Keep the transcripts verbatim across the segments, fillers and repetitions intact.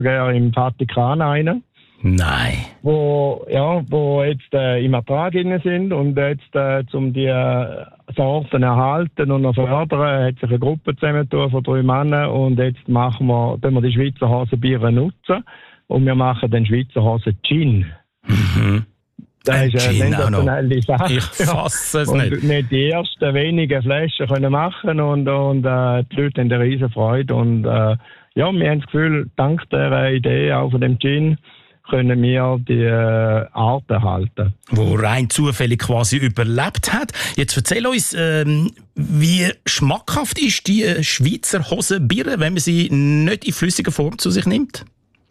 im Vatikan rein. Nein. Wo, ja, wo jetzt äh, im Ertrag drin sind und jetzt, äh, um die äh, Sorten erhalten und noch fördern, hat sich eine Gruppe zusammengetan von drei Männern und jetzt machen wir, tun wir die Schweizer Hasenbiere nutzen und wir machen den Schweizer Hasen Gin. Mhm. Das ist eine sensationelle Sache. Ich fasse es und nicht. nicht die ersten wenigen Flaschen können machen und, und äh, die Leute haben eine riesen Freude und äh, ja, wir haben das Gefühl, dank dieser Idee auch von dem Gin können wir die äh, Art erhalten. Wo rein zufällig quasi überlebt hat. Jetzt erzähl uns, ähm, wie schmackhaft ist die äh, Schweizer Hosenbiere, wenn man sie nicht in flüssiger Form zu sich nimmt?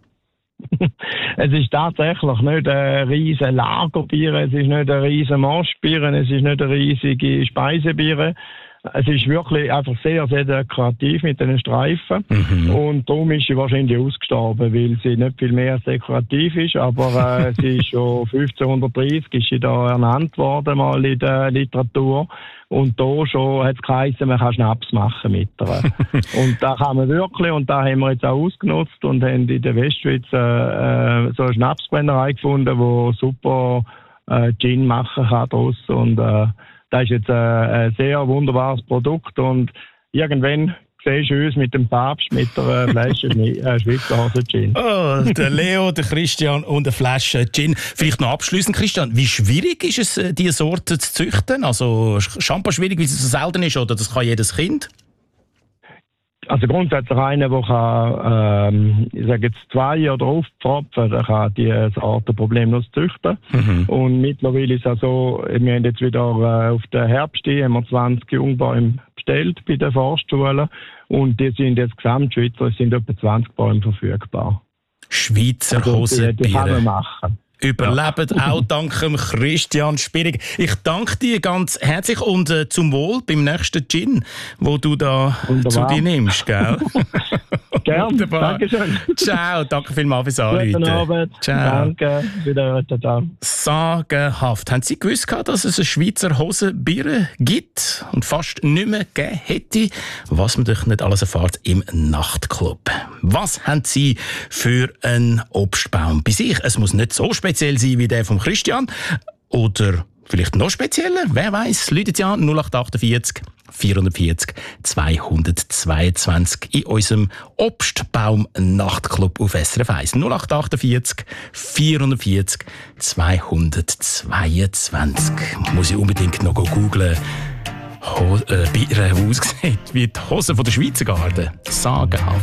Es ist tatsächlich nicht ein riesen Lagerbier, es ist nicht ein riesen Moschbier, es ist nicht eine riesige Speisebier. Es ist wirklich einfach sehr, sehr dekorativ mit den Streifen. Mhm. Und darum ist sie wahrscheinlich ausgestorben, weil sie nicht viel mehr als dekorativ ist. Aber äh, sie ist schon fünfzehnhundertdreißig ist sie da ernannt worden, mal in der Literatur. Und da schon hat es geheißen, man kann Schnaps machen mit ihr. Und da kann man wirklich, und da haben wir jetzt auch ausgenutzt und haben in der Westschweiz äh, so eine Schnapsbrennerei gefunden, die super äh, Gin machen kann draus. Und äh, das ist jetzt äh, ein sehr wunderbares Produkt und irgendwann siehst du uns mit dem Papst mit einer Flasche äh, Schweizer Hasen Gin. Oh, der Leo, der Christian und eine Flasche Gin. Vielleicht noch abschliessend, Christian, wie schwierig ist es, diese Sorte zu züchten? Also Shampoo schwierig, weil es so selten ist, oder das kann jedes Kind? Also grundsätzlich einer, der kann, ähm, ich sage jetzt zwei Jahre drauf pfropfen, der kann diese Sorte problemlos züchten. Mhm. Und mittlerweile ist es auch so, wir haben jetzt wieder äh, auf den Herbst haben wir zwanzig Jungbäume bestellt bei den Forstschulen und die sind jetzt gesamtschweizer, es sind etwa zwanzig Bäume verfügbar. Schweizer also, Hosenbiere. Die, die kann man machen. Überleben, ja. Auch dank dem Christian Spierig. Ich danke dir ganz herzlich und äh, zum Wohl beim nächsten Gin, wo du da Wunderbar. Zu dir nimmst, gell? Gerne, danke schön. Ciao, danke vielmals fürs Anrufen. Guten Abend. Ciao. Danke, wieder ciao. Sagenhaft. Haben Sie gewusst, dass es eine Schweizer Hosenbiere gibt und fast nicht mehr gegeben hätte? Was man doch nicht alles erfahrt im Nachtclub. Was haben Sie für einen Obstbaum bei sich? Es muss nicht so speziell sein wie der von Christian. Oder vielleicht noch spezieller? Wer weiß? Läutet ja null acht achtundvierzig vierundvierzig zweihundertzweiundzwanzig in unserem Obstbaum-Nachtclub auf S R F eins. null acht achtundvierzig vierundvierzig zweihundertzweiundzwanzig. Muss ich unbedingt noch googlen. Ho- äh, Bier, wie aussieht wie die Hose von der Schweizer Garde. Sagenhaft.